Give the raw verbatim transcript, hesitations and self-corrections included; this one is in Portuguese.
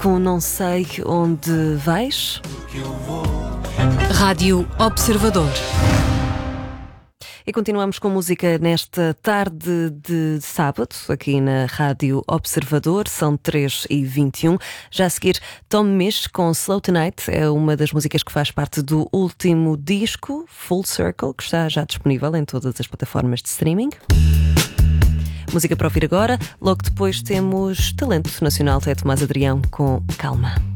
com Não Sei Onde Vais. Rádio Observador. E continuamos com música nesta tarde de sábado, aqui na Rádio Observador, são três e vinte e um. Já a seguir, Tom Misch com Slow Tonight, é uma das músicas que faz parte do último disco, Full Circle, que está já disponível em todas as plataformas de streaming. Música para ouvir agora, logo depois temos Talento Nacional, é Tomás Adrião com Calma.